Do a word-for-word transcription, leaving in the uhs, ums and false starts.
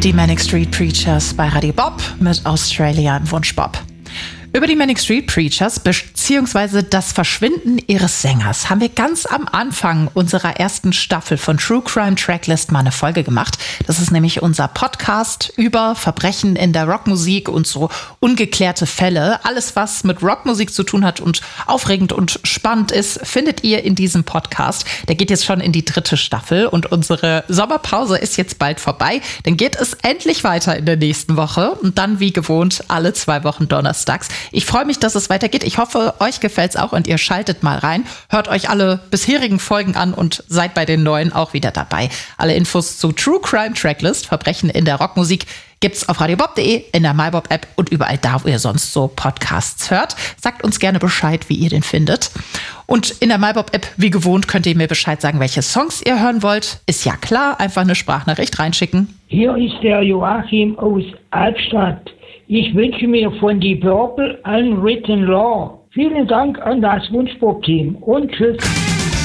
Die Manic Street Preachers bei Radio Bob mit Australia im Wunschbob. Über die Manic Street Preachers bzw. das Verschwinden ihres Sängers haben wir ganz am Anfang unserer ersten Staffel von True Crime Tracklist mal eine Folge gemacht. Das ist nämlich unser Podcast über Verbrechen in der Rockmusik und so ungeklärte Fälle. Alles, was mit Rockmusik zu tun hat und aufregend und spannend ist, findet ihr in diesem Podcast. Der geht jetzt schon in die dritte Staffel und unsere Sommerpause ist jetzt bald vorbei. Dann geht es endlich weiter in der nächsten Woche und dann wie gewohnt alle zwei Wochen donnerstags. Ich freue mich, dass es weitergeht. Ich hoffe, euch gefällt's auch und ihr schaltet mal rein. Hört euch alle bisherigen Folgen an und seid bei den neuen auch wieder dabei. Alle Infos zu True Crime Tracklist, Verbrechen in der Rockmusik, gibt's auf radiobob punkt de, in der MyBob-App und überall da, wo ihr sonst so Podcasts hört. Sagt uns gerne Bescheid, wie ihr den findet. Und in der MyBob-App, wie gewohnt, könnt ihr mir Bescheid sagen, welche Songs ihr hören wollt. Ist ja klar, einfach eine Sprachnachricht reinschicken. Hier ist der Joachim aus Albstadt. Ich wünsche mir von die Purple Unwritten Law. Vielen Dank an das Wunschbob-Team und tschüss.